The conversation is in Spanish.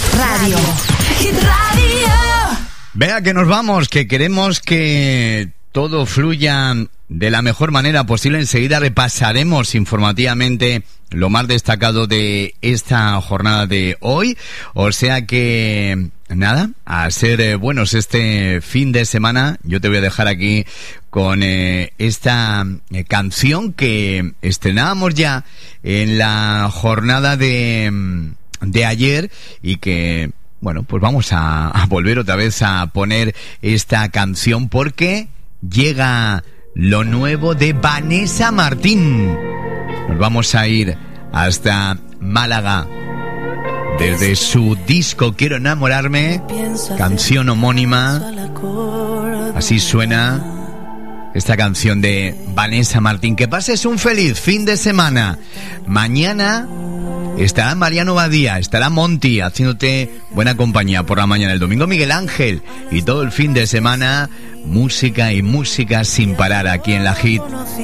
Radio. Hit Radio. Vea que nos vamos, que queremos que todo fluya de la mejor manera posible. Enseguida repasaremos informativamente lo más destacado de esta jornada de hoy. O sea que, nada, a ser buenos este fin de semana. Yo te voy a dejar aquí con esta canción que estrenábamos ya en la jornada de ayer y que, bueno, pues vamos a volver otra vez a poner esta canción porque llega lo nuevo de Vanessa Martín. Nos vamos a ir hasta Málaga desde su disco Quiero enamorarme, canción homónima. Así suena esta canción de Vanessa Martín. Que pases un feliz fin de semana. Mañana estará Mariano Badía, estará Monty haciéndote buena compañía por la mañana. El domingo Miguel Ángel y todo el fin de semana música y música sin parar aquí en la Hit.